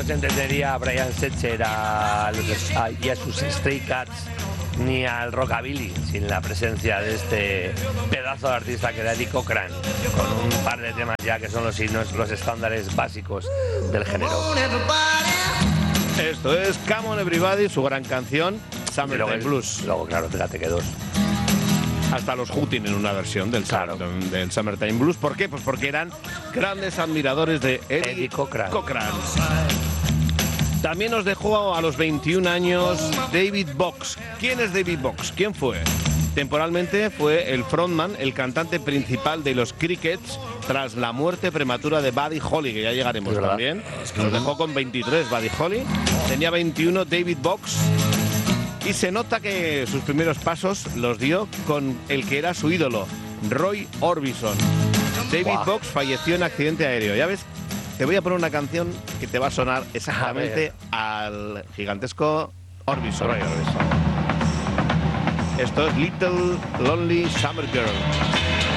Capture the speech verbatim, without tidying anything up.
no se entendería a Brian Setzer a los, a, y a sus Stray Cats ni al rockabilly sin la presencia de este pedazo de artista que era Eddie Cochran, con un par de temas ya que son los himnos, los estándares básicos del género. Esto es Come On Everybody, su gran canción Summertime el, Blues. Luego, claro, fíjate que dos. Hasta los Who tienen una versión del, claro. Summertime, del Summertime Blues. ¿Por qué? Pues porque eran grandes admiradores de Eddie, Eddie Cochran. Cochran. También nos dejó a los veintiún años David Box. ¿Quién es David Box? ¿Quién fue? Temporalmente fue el frontman, el cantante principal de los Crickets tras la muerte prematura de Buddy Holly, que ya llegaremos también. Nos dejó con veintitrés Buddy Holly. Tenía veintiuno David Box. Y se nota que sus primeros pasos los dio con el que era su ídolo, Roy Orbison. David wow. Box falleció en accidente aéreo. Ya ves, te voy a poner una canción que te va a sonar exactamente a al gigantesco Orbison. Roy Orbison. Esto es Little Lonely Summer Girl.